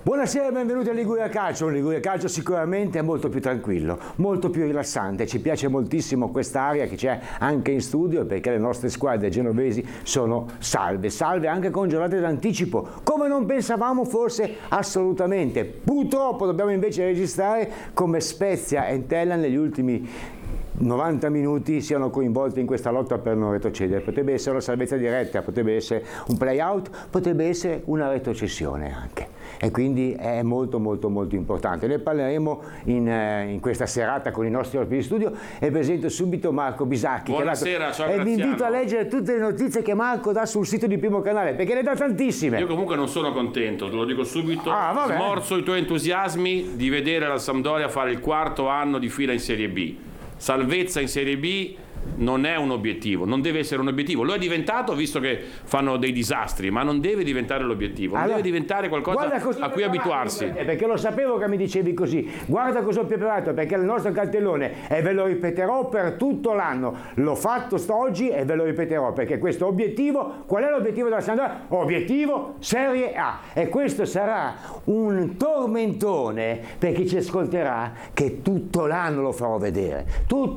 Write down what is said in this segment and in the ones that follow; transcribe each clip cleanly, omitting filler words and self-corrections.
Buonasera e benvenuti a Liguria Calcio. Liguria Calcio sicuramente è molto più tranquillo, molto più rilassante. Ci piace moltissimo quest'area che c'è anche in studio, perché le nostre squadre genovesi sono salve anche con giornate d'anticipo, come non pensavamo forse assolutamente. Purtroppo dobbiamo invece registrare come Spezia e Entella negli ultimi 90 minuti siano coinvolti in questa lotta per non retrocedere. Potrebbe essere una salvezza diretta, potrebbe essere un play out, potrebbe essere una retrocessione anche, e quindi è molto importante. Ne parleremo in questa serata con i nostri ospiti di studio e presento subito Marco Bisacchi. Buonasera, ciao e vi invito a leggere tutte le notizie che Marco dà sul sito di Primo Canale, perché ne dà tantissime. Io comunque non sono contento, te lo dico subito. Vabbè. Smorzo i tuoi entusiasmi di vedere la Sampdoria fare il quarto anno di fila in Serie B. Salvezza in Serie B non è un obiettivo, non deve essere un obiettivo. Lo è diventato visto che fanno dei disastri, ma non deve diventare l'obiettivo, deve diventare qualcosa a cui abituarsi. Perché lo sapevo che mi dicevi così. Guarda cosa ho preparato, perché il nostro cartellone, e ve lo ripeterò per tutto l'anno, l'ho fatto oggi e ve lo ripeterò, perché questo obiettivo, qual è l'obiettivo della Sampdoria? Obiettivo Serie A, e questo sarà un tormentone per chi ci ascolterà, che tutto l'anno lo farò vedere,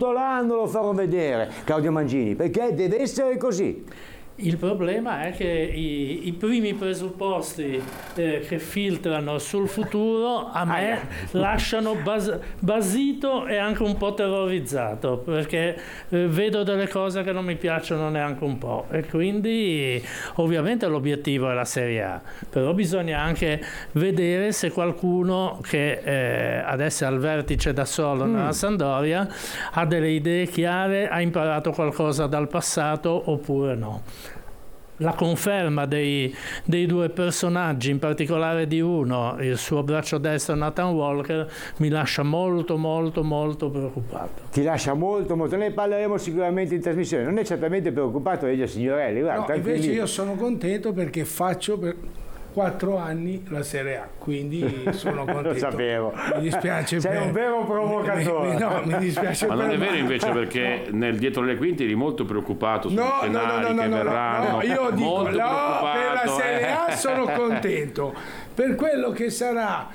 Claudio Mangini, perché deve essere così. Il problema è che i primi presupposti che filtrano sul futuro a me lasciano basito e anche un po' terrorizzato, perché vedo delle cose che non mi piacciono neanche un po', e quindi ovviamente l'obiettivo è la Serie A, però bisogna anche vedere se qualcuno che adesso è al vertice da solo nella Sampdoria ha delle idee chiare, ha imparato qualcosa dal passato oppure no. La conferma dei due personaggi, in particolare di uno, il suo braccio destro Nathan Walker, mi lascia molto preoccupato. Ti lascia molto, ne parleremo sicuramente in trasmissione. Non è certamente preoccupato Elio Signorelli, guarda, no, invece io sono contento perché faccio per 4 anni la Serie A, quindi sono contento. Lo sapevo. Mi dispiace. Sei un vero provocatore. No, mi dispiace. Ma non è vero me. invece, perché nel dietro le quinte eri molto preoccupato sui scenari che verranno. No, io dico molto per la preoccupato, Serie A sono contento. Per quello che sarà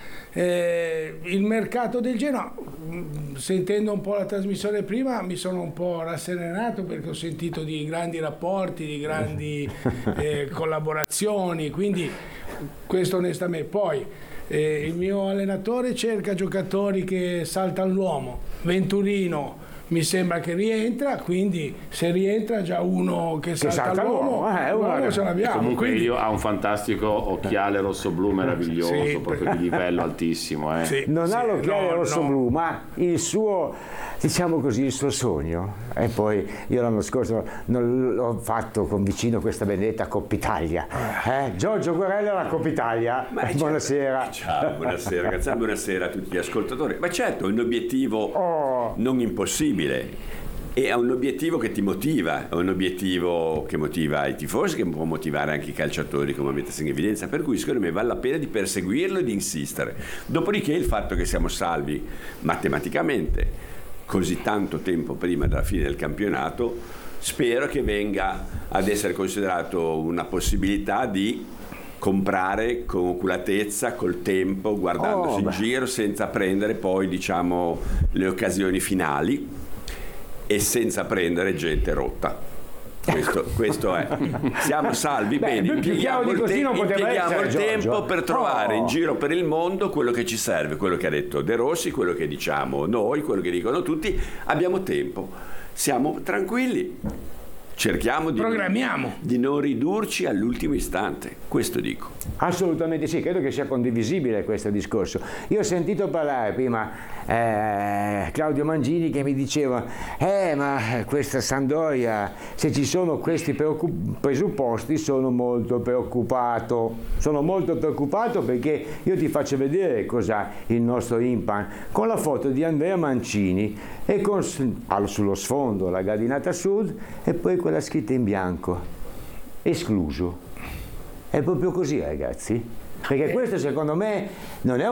il mercato del Genoa, sentendo un po' la trasmissione prima mi sono un po' rasserenato, perché ho sentito di grandi rapporti, di grandi collaborazioni, quindi questo onestamente. Poi il mio allenatore cerca giocatori che saltano l'uomo. Venturino mi sembra che rientra, quindi se rientra già uno che salta l'uomo, ce l'abbiamo. Comunque quindi... ha un fantastico occhiale rosso-blu meraviglioso, sì, proprio di livello altissimo. Sì, non ha l'occhiale rosso-blu, ma il suo, diciamo così, il suo sogno. E poi io l'anno scorso non l'ho fatto con vicino questa benedetta Coppa Italia. Giorgio Guerrella, la Coppa Italia. Buonasera. Ciao, buonasera ragazzi, buonasera a tutti gli ascoltatori. Ma certo, è un obiettivo non impossibile. E è un obiettivo che ti motiva, è un obiettivo che motiva i tifosi, che può motivare anche i calciatori, come mettesse in evidenza, per cui secondo me vale la pena di perseguirlo e di insistere. Dopodiché il fatto che siamo salvi matematicamente così tanto tempo prima della fine del campionato, spero che venga ad essere considerato una possibilità di comprare con oculatezza, col tempo, guardandosi in giro, senza prendere poi, diciamo, le occasioni finali e senza prendere gente rotta. Questo è. Siamo salvi, bene, impieghiamo il tempo per trovare in giro per il mondo quello che ci serve, quello che ha detto De Rossi, quello che diciamo noi, quello che dicono tutti. Abbiamo tempo, siamo tranquilli. Cerchiamo di non ridurci all'ultimo istante, questo dico. Assolutamente sì, credo che sia condivisibile questo discorso. Io ho sentito parlare prima Claudio Mangini che mi diceva ma questa Sampdoria, se ci sono questi presupposti sono molto preoccupato perché io ti faccio vedere cos'ha il nostro Impan con la foto di Andrea Mancini e con sullo sfondo la gradinata sud e poi quella scritta in bianco, escluso. È proprio così, ragazzi, perché questo secondo me non è